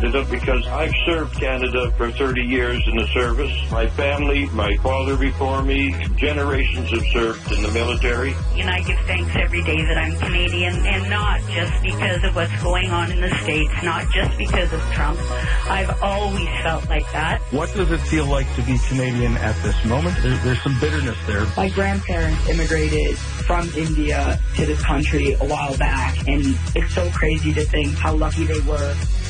Canada because I've served Canada for 30 years in the service. My family, my father before me, generations have served in the military. And I give thanks every day that I'm Canadian, and not just because of what's going on in the States, not just because of Trump. I've always felt like that. What does it feel like to be Canadian at this moment? There's some bitterness there. My grandparents immigrated from India to this country a while back, and it's so crazy to think how lucky they were.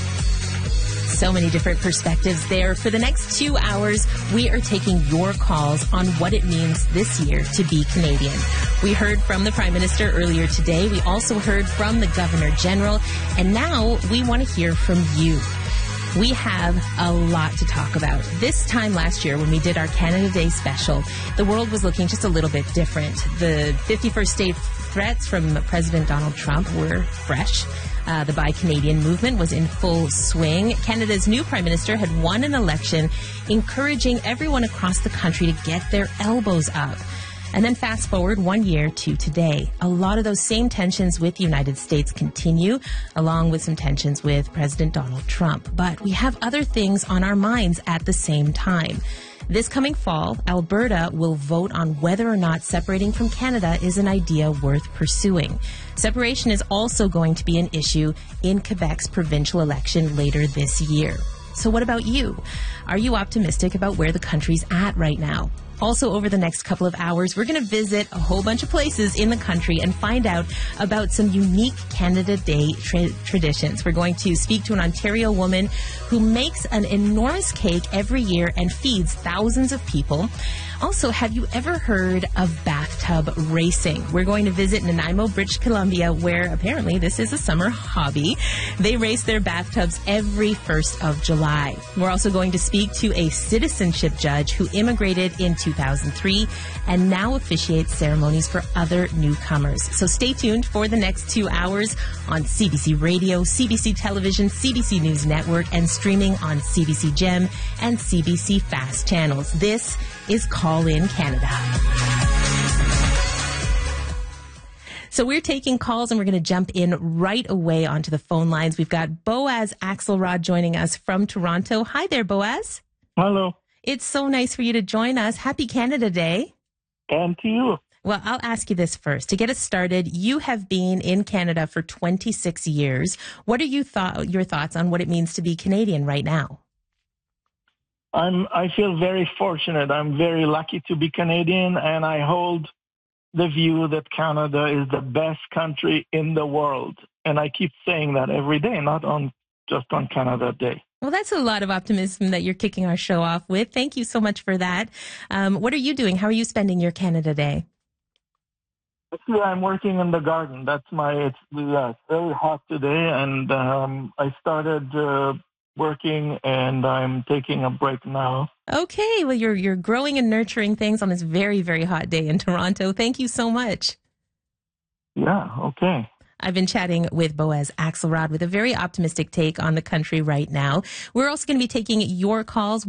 So many different perspectives there. For the next 2 hours, we are taking your calls on what it means this year to be Canadian. We heard from the Prime Minister earlier today. We also heard from the Governor General. And now we want to hear from you. We have a lot to talk about. This time last year, when we did our Canada Day special, the world was looking just a little bit different. The 51st state threats from President Donald Trump were fresh. The Buy Canadian movement was in full swing. Canada's new Prime Minister had won an election, encouraging everyone across the country to get their elbows up. And then fast forward 1 year to today. A lot of those same tensions with the United States continue, along with some tensions with President Donald Trump. But we have other things on our minds at the same time. This coming fall, Alberta will vote on whether or not separating from Canada is an idea worth pursuing. Separation is also going to be an issue in Quebec's provincial election later this year. So what about you? Are you optimistic about where the country's at right now? Also, over the next couple of hours, we're going to visit a whole bunch of places in the country and find out about some unique Canada Day traditions. We're going to speak to an Ontario woman who makes an enormous cake every year and feeds thousands of people. Also, have you ever heard of bathtub racing? We're going to visit Nanaimo, British Columbia, where apparently this is a summer hobby. They race their bathtubs every 1st of July. We're also going to speak to a citizenship judge who immigrated in 2003 and now officiates ceremonies for other newcomers. So stay tuned for the next 2 hours on CBC Radio, CBC Television, CBC News Network, and streaming on CBC Gem and CBC Fast channels. This is Call in Canada. So we're taking calls and we're going to jump in right away onto the phone lines. We've got Boaz Axelrod joining us from Toronto. Hi there, Boaz. Hello. It's so nice for you to join us. Happy Canada Day. And to you. Well, I'll ask you this first. To get us started, you have been in Canada for 26 years. What are your thoughts on what it means to be Canadian right now? I feel very fortunate. I'm very lucky to be Canadian, and I hold the view that Canada is the best country in the world. And I keep saying that every day, not just on Canada Day. Well, that's a lot of optimism that you're kicking our show off with. Thank you so much for that. What are you doing? How are you spending your Canada Day? Actually, I'm working in the garden. It's very hot today, and I started working, and I'm taking a break now. Okay, well, you're growing and nurturing things on this very, very hot day in Toronto. Thank you so much. Yeah, okay. I've been chatting with Boaz Axelrod with a very optimistic take on the country right now. We're also going to be taking your calls,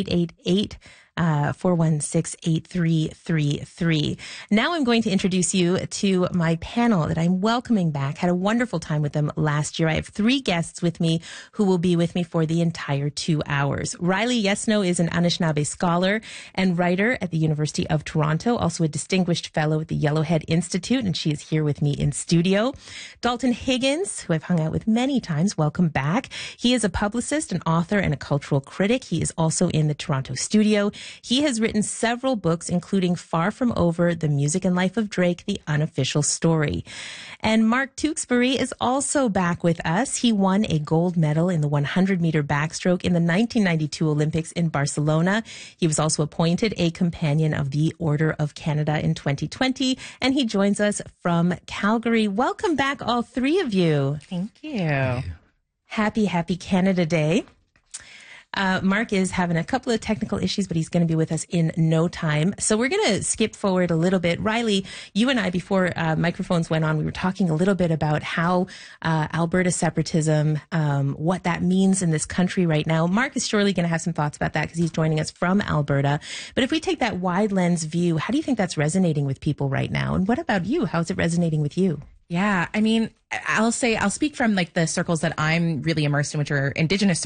1-888-416-8333. Now I'm going to introduce you to my panel that I'm welcoming back. Had a wonderful time with them last year. I have 3 guests with me who will be with me for the entire 2 hours. Riley Yesno is an Anishinaabe scholar and writer at the University of Toronto, also a distinguished fellow at the Yellowhead Institute, and she is here with me in studio. Dalton Higgins, who I've hung out with many times, welcome back. He is a publicist, an author, and a cultural critic. He is also in the Toronto studio. He has written several books, including Far From Over, The Music and Life of Drake, The Unofficial Story. And Mark Tewksbury is also back with us. He won a gold medal in the 100-meter backstroke in the 1992 Olympics in Barcelona. He was also appointed a Companion of the Order of Canada in 2020, and he joins us from Calgary. Welcome back, all 3 of you. Thank you. Happy Canada Day. Mark is having a couple of technical issues, but he's going to be with us in no time. So we're going to skip forward a little bit. Riley, you and I, before microphones went on, we were talking a little bit about how Alberta separatism, what that means in this country right now. Mark is surely going to have some thoughts about that because he's joining us from Alberta. But if we take that wide lens view, how do you think that's resonating with people right now? And what about you? How is it resonating with you? Yeah, I mean, I'll speak from like the circles that I'm really immersed in, which are Indigenous